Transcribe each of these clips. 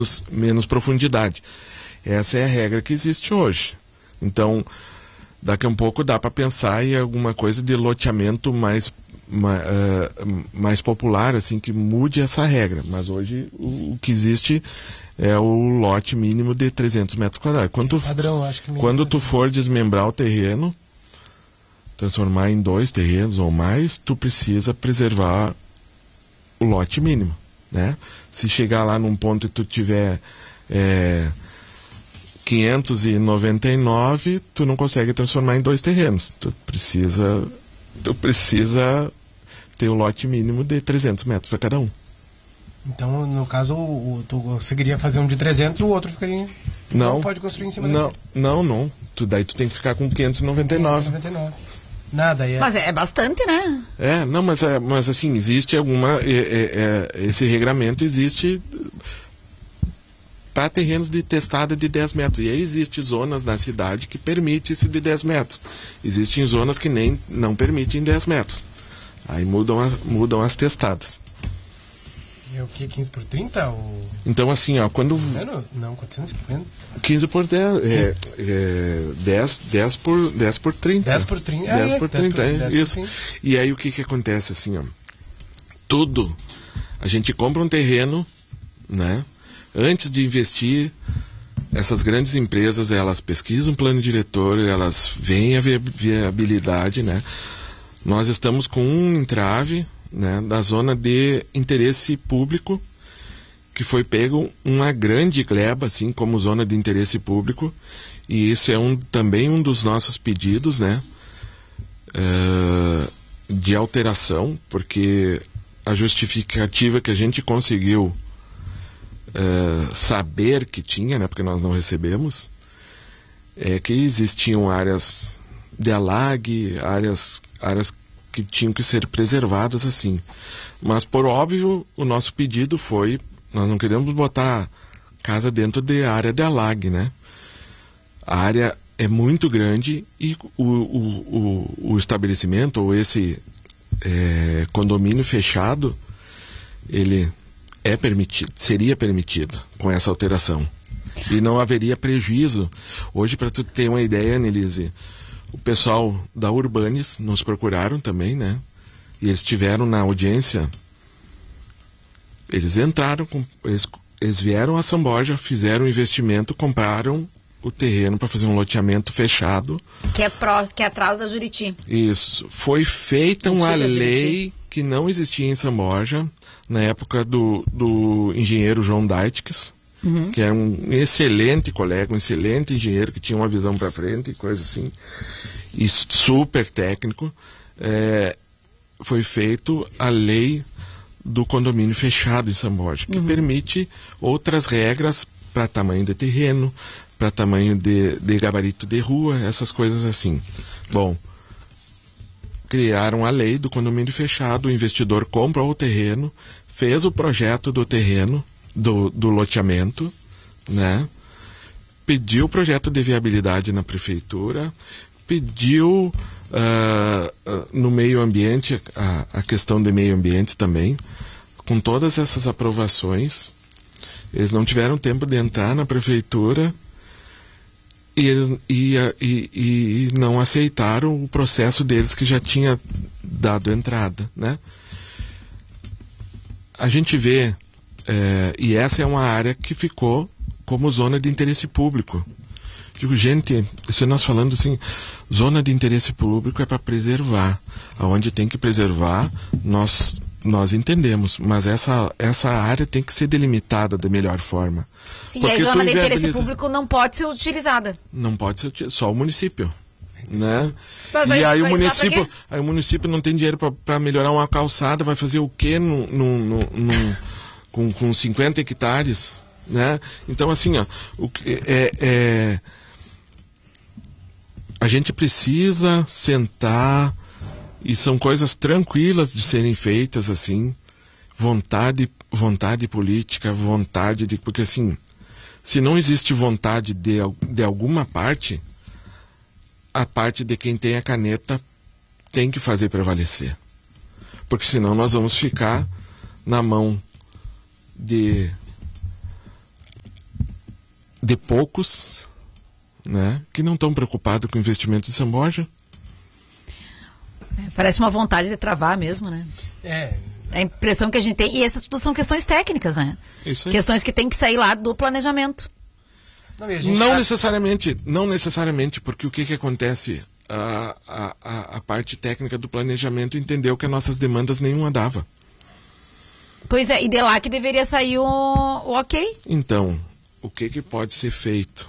menos profundidade. Essa é a regra que existe hoje. Então, daqui a um pouco dá para pensar em alguma coisa de loteamento mais popular, assim, que mude essa regra. Mas hoje o que existe é o lote mínimo de 300 metros quadrados. Quando tu for desmembrar o terreno, transformar em 2 terrenos ou mais, tu precisa preservar o lote mínimo, né? Se chegar lá num ponto e tu tiver 599, tu não consegue transformar em 2 terrenos. Tu precisa ter o lote mínimo de 300 metros para cada um. Então, no caso, tu conseguiria fazer um de 300 e o outro ficaria... Não pode construir em cima dele. Não. Daí tu tem que ficar com 599. Nada, Mas é bastante, né? Mas assim, existe esse regramento existe para terrenos de testada de 10 metros. E aí existem zonas na cidade que permitem esse de 10 metros. Existem zonas que não permitem 10 metros. Aí mudam as testadas. É o que? 15 por 30? Ou... Então, assim, ó, quando... Não, 450. 15 por 10, 10 por 30. 10 por 30. 10 por 30, isso. Por 30. E aí o que acontece, assim, ó? Tudo. A gente compra um terreno, né? Antes de investir, essas grandes empresas, elas pesquisam um plano diretor, elas veem a viabilidade, né? Nós estamos com um entrave, né, da zona de interesse público, que foi pego uma grande gleba, assim, como zona de interesse público, e isso é também um dos nossos pedidos, né, de alteração, porque a justificativa que a gente conseguiu saber que tinha, né, porque nós não recebemos, é que existiam áreas de alague, áreas que tinham que ser preservadas assim. Mas, por óbvio, o nosso pedido foi, nós não queremos botar casa dentro de área de alague, né? A área é muito grande e o estabelecimento, ou esse condomínio fechado, ele seria permitido com essa alteração. E não haveria prejuízo. Hoje, para tu ter uma ideia, Nelise, o pessoal da Urbanis nos procuraram também, né? E eles tiveram na audiência, eles vieram a São Borja, fizeram um investimento, compraram o terreno para fazer um loteamento fechado. Que é atrás da Juriti. Isso. Foi feita uma lei que não existia em São Borja, na época do engenheiro João Daitques, que era um excelente colega, um excelente engenheiro que tinha uma visão para frente e coisa assim, e super técnico. Foi feito a lei do condomínio fechado em São Borja, que permite outras regras para tamanho de terreno, para tamanho de gabarito de rua, essas coisas assim. Bom, criaram a lei do condomínio fechado, o investidor compra o terreno, fez o projeto do terreno, do loteamento, né? Pediu o projeto de viabilidade na prefeitura, pediu no meio ambiente, a questão de meio ambiente também, com todas essas aprovações. Eles não tiveram tempo de entrar na prefeitura e não aceitaram o processo deles que já tinha dado entrada, né? A gente vê, e essa é uma área que ficou como zona de interesse público. Digo, gente, se nós falando assim, zona de interesse público é para preservar. Aonde tem que preservar, nós entendemos, mas essa área tem que ser delimitada da melhor forma. Sim, e a zona de interesse público não pode ser utilizada. Não pode ser utilizada, só o município, né? E aí o município não tem dinheiro para melhorar uma calçada, vai fazer o quê com 50 hectares, né? Então, assim, ó, a gente precisa sentar, e são coisas tranquilas de serem feitas, assim, vontade política, porque assim, se não existe vontade de alguma parte, a parte de quem tem a caneta tem que fazer prevalecer. Porque senão nós vamos ficar na mão de de poucos, né, que não estão preocupados com o investimento de São Borja. Parece uma vontade de travar mesmo, né? É. A impressão que a gente tem, e essas tudo são questões técnicas, né? Isso aí. Questões que tem que sair lá do planejamento. Não necessariamente, porque o que acontece? A parte técnica do planejamento entendeu que as nossas demandas nenhuma dava. Pois é, e de lá que deveria sair o ok. Então, o que pode ser feito?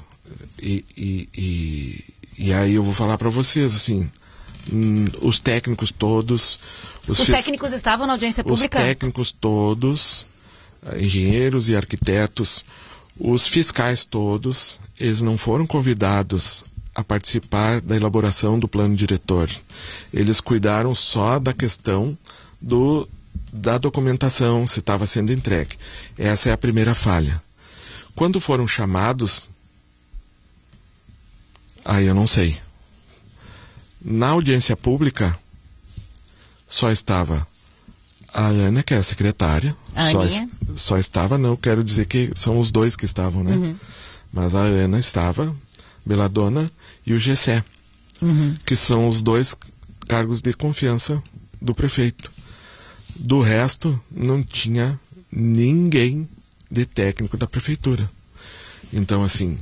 E aí eu vou falar para vocês, assim, os técnicos todos... Os técnicos estavam na audiência pública? Os técnicos todos, engenheiros e arquitetos, os fiscais todos, eles não foram convidados a participar da elaboração do plano diretor. Eles cuidaram só da questão da documentação, se estava sendo entregue. Essa é a primeira falha. Quando foram chamados, aí eu não sei. Na audiência pública, só estava a Ana, que é a secretária. Só estava, não quero dizer que são os dois que estavam, né? Uhum. Mas a Ana estava, Beladona e o Gessé, que são os dois cargos de confiança do prefeito. Do resto, não tinha ninguém de técnico da prefeitura. Então, assim,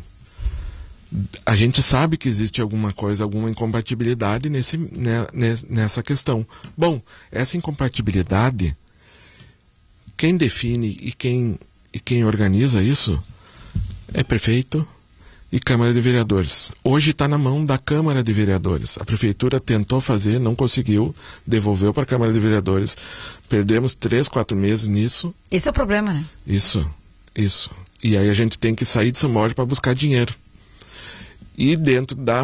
a gente sabe que existe alguma coisa, alguma incompatibilidade nessa questão. Bom, essa incompatibilidade, quem define e quem organiza isso é prefeito e Câmara de Vereadores. Hoje está na mão da Câmara de Vereadores. A prefeitura tentou fazer, não conseguiu, devolveu para a Câmara de Vereadores. Perdemos 3-4 meses nisso. Esse é o problema, né? Isso. E aí a gente tem que sair de São Borja para buscar dinheiro. E dentro da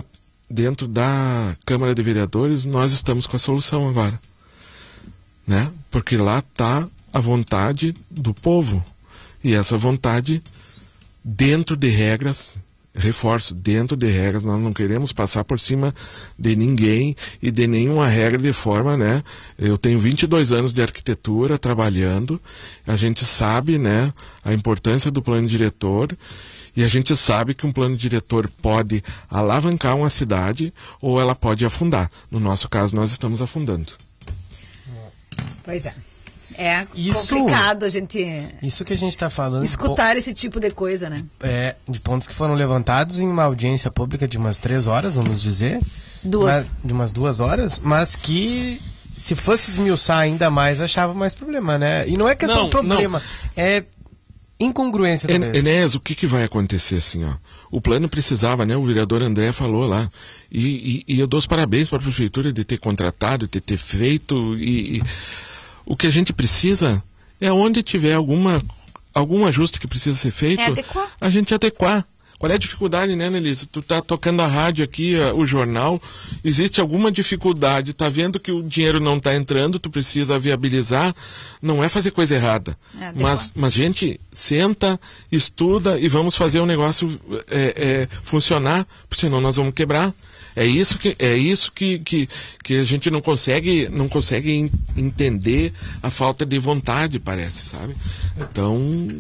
Câmara de Vereadores, nós estamos com a solução agora. Né? Porque lá está a vontade do povo. E essa vontade, dentro de regras, reforço, dentro de regras, nós não queremos passar por cima de ninguém e de nenhuma regra de forma, né? Eu tenho 22 anos de arquitetura trabalhando, a gente sabe, né, a importância do plano diretor. E a gente sabe que um plano diretor pode alavancar uma cidade ou ela pode afundar. No nosso caso, nós estamos afundando. Pois é. É complicado a gente... Isso que a gente está falando... Escutar esse tipo de coisa, né? De pontos que foram levantados em uma audiência pública de umas 3 horas, vamos dizer. De umas 2 horas, mas que... Se fosse esmiuçar ainda mais, achava mais problema, né? E não é questão de problema, é... incongruência talvez. Enéas, o que vai acontecer assim, ó? O plano precisava, né? O vereador André falou lá. E eu dou os parabéns para a prefeitura de ter contratado, de ter feito. E o que a gente precisa é onde tiver algum ajuste que precisa ser feito, a gente adequar. Qual é a dificuldade, né, Nelisa? Tu tá tocando a rádio aqui, o jornal, existe alguma dificuldade, tá vendo que o dinheiro não tá entrando, tu precisa viabilizar, não é fazer coisa errada. Mas gente, senta, estuda e vamos fazer o negócio funcionar, porque senão nós vamos quebrar. É isso que a gente não consegue entender a falta de vontade, parece, sabe? Então...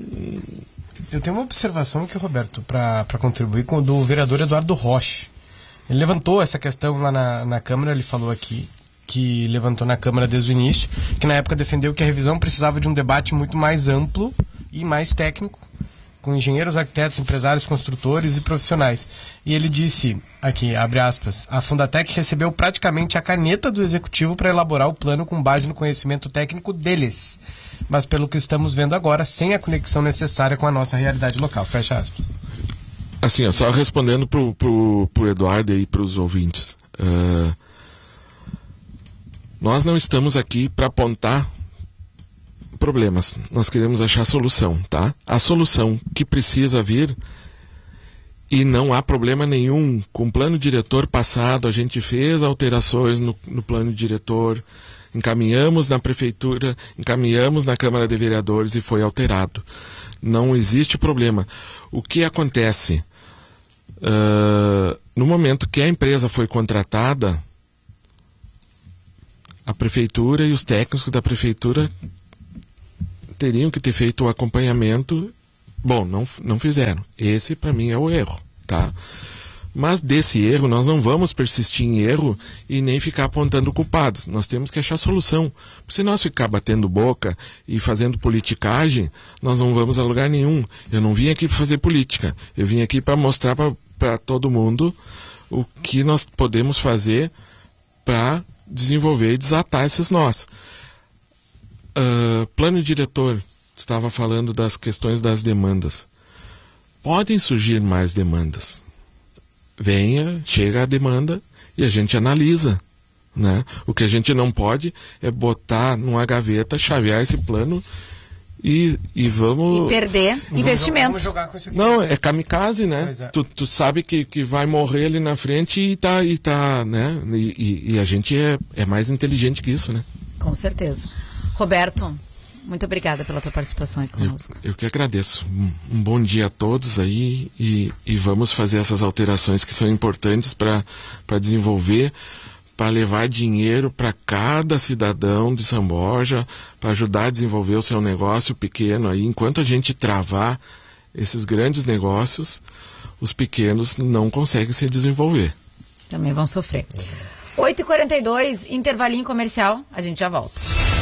Eu tenho uma observação aqui, Roberto, para contribuir com o do vereador Eduardo Rocha. Ele levantou essa questão lá na Câmara, ele falou aqui, que levantou na Câmara desde o início, que na época defendeu que a revisão precisava de um debate muito mais amplo e mais técnico, com engenheiros, arquitetos, empresários, construtores e profissionais. E ele disse, aqui, abre aspas, a Fundatec recebeu praticamente a caneta do Executivo para elaborar o plano com base no conhecimento técnico deles, mas pelo que estamos vendo agora, sem a conexão necessária com a nossa realidade local. Fecha aspas. Assim, só respondendo pro Eduardo e para os ouvintes. Nós não estamos aqui para apontar problemas. Nós queremos achar solução, tá? A solução que precisa vir, e não há problema nenhum. Com o plano diretor passado, a gente fez alterações no plano diretor, encaminhamos na prefeitura, encaminhamos na Câmara de Vereadores e foi alterado. Não existe problema. O que acontece? No momento que a empresa foi contratada, a prefeitura e os técnicos da prefeitura teriam que ter feito o acompanhamento Bom, não fizeram. Esse, para mim, é o erro, tá? Mas desse erro, nós não vamos persistir em erro e nem ficar apontando culpados. Nós temos que achar solução. Se nós ficar batendo boca e fazendo politicagem, nós não vamos a lugar nenhum. Eu não vim aqui para fazer política. Eu vim aqui para mostrar para todo mundo o que nós podemos fazer para desenvolver e desatar esses nós. Plano diretor, tu estava falando das questões das demandas. Podem surgir mais demandas. Chega a demanda e a gente analisa, né? O que a gente não pode é botar numa gaveta, chavear esse plano e vamos... E perder investimento. Vamos jogar com isso aqui. Não, é kamikaze, né? É. Tu sabe que vai morrer ali na frente e tá, né? E a gente é mais inteligente que isso, né? Com certeza. Roberto, muito obrigada pela tua participação aqui conosco. Eu que agradeço. Um bom dia a todos aí e vamos fazer essas alterações que são importantes para desenvolver, para levar dinheiro para cada cidadão de São Borja, para ajudar a desenvolver o seu negócio pequeno aí. Enquanto a gente travar esses grandes negócios, os pequenos não conseguem se desenvolver. Também vão sofrer. 8h42, intervalinho comercial, a gente já volta.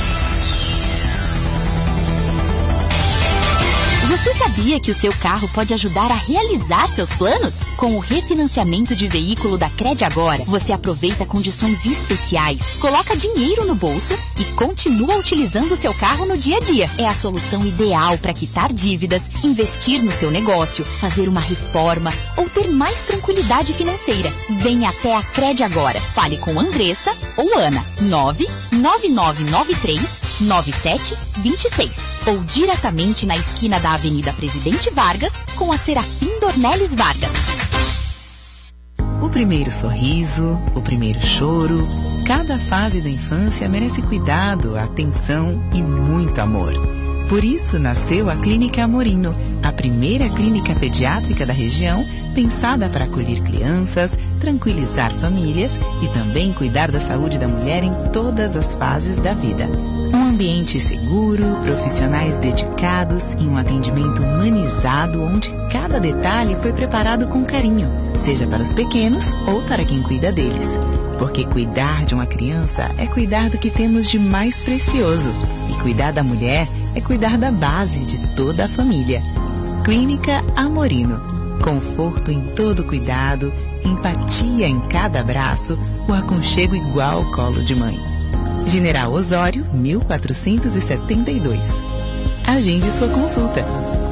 Você sabia que o seu carro pode ajudar a realizar seus planos? Com o refinanciamento de veículo da Crede Agora, você aproveita condições especiais, coloca dinheiro no bolso e continua utilizando o seu carro no dia a dia. É a solução ideal para quitar dívidas, investir no seu negócio, fazer uma reforma ou ter mais tranquilidade financeira. Venha até a Crede Agora. Fale com Andressa ou Ana. 99993-9726 ou diretamente na esquina da Avenida Presidente Vargas com a Serafim Dornelles Vargas. O primeiro sorriso, o primeiro choro, cada fase da infância merece cuidado, atenção e muito amor. Por isso nasceu a Clínica Amorino, a primeira clínica pediátrica da região, pensada para acolher crianças, tranquilizar famílias e também cuidar da saúde da mulher em todas as fases da vida. Um ambiente seguro, profissionais dedicados e um atendimento humanizado onde cada detalhe foi preparado com carinho, seja para os pequenos ou para quem cuida deles. Porque cuidar de uma criança é cuidar do que temos de mais precioso. E cuidar da mulher é cuidar da base de toda a família. Clínica Amorino. Conforto em todo cuidado, empatia em cada abraço, o aconchego igual ao colo de mãe. General Osório, 1472. Agende sua consulta.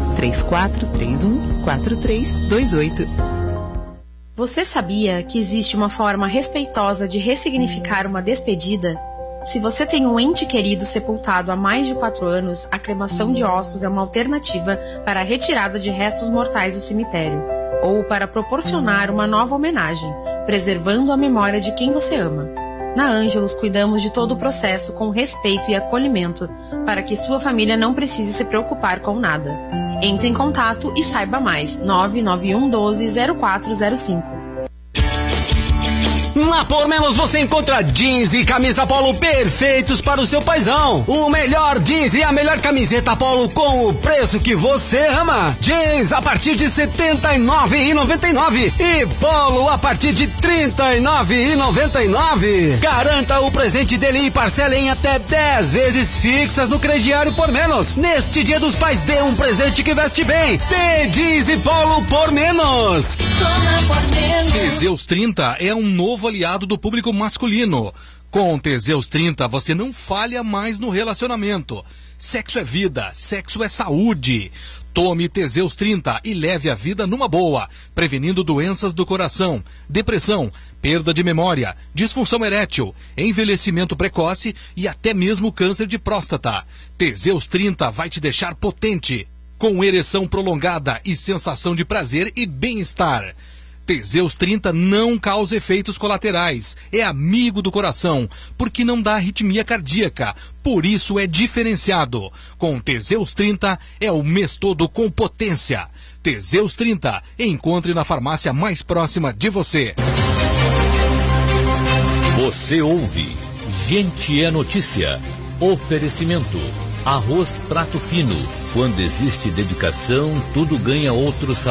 3431-4328. Você sabia que existe uma forma respeitosa de ressignificar uma despedida? Se você tem um ente querido sepultado há mais de 4 anos, a cremação de ossos é uma alternativa para a retirada de restos mortais do cemitério, ou para proporcionar uma nova homenagem, preservando a memória de quem você ama. Na Ângelos, cuidamos de todo o processo com respeito e acolhimento, para que sua família não precise se preocupar com nada. Entre em contato e saiba mais. 991 12 0405. Na Por Menos você encontra jeans e camisa polo perfeitos para o seu paizão. O melhor jeans e a melhor camiseta polo com o preço que você ama. Jeans a partir de R$ 79,99 e polo a partir de R$ 39,99. Garanta o presente dele e parcela em até 10 vezes fixas no crediário Por Menos. Neste Dia dos Pais, dê um presente que veste bem. Dê jeans e polo Por Menos. Teseus 30 é um novo aliado do público masculino. Com Teseus 30 você não falha mais no relacionamento. Sexo é vida, sexo é saúde. Tome Teseus 30 e leve a vida numa boa, prevenindo doenças do coração, depressão, perda de memória, disfunção erétil, envelhecimento precoce e até mesmo câncer de próstata. Teseus 30 vai te deixar potente, com ereção prolongada e sensação de prazer e bem-estar. Teseus 30 não causa efeitos colaterais, é amigo do coração, porque não dá arritmia cardíaca, por isso é diferenciado. Com Teseus 30 é o mês todo com potência. Teseus 30, encontre na farmácia mais próxima de você. Você ouve Gente é Notícia. Oferecimento Arroz Prato Fino. Quando existe dedicação, tudo ganha outro sabor.